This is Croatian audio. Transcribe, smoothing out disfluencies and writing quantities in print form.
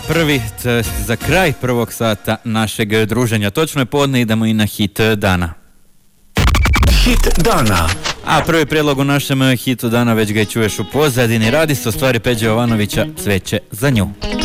prvi, za kraj prvog sata našeg druženja. Točno je podne, idemo i na hit dana. Hit dana. A prvi prijedlog u našem hitu dana, već ga i čuješ u pozadini, radi se o stvari Peđe Jovanovića, Cveće za nju.